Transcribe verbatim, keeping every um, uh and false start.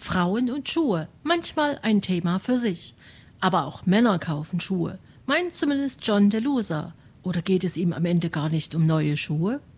Frauen und Schuhe, manchmal ein Thema für sich. Aber auch Männer kaufen Schuhe, meint zumindest John DeLusa. Oder geht es ihm am Ende gar nicht um neue Schuhe?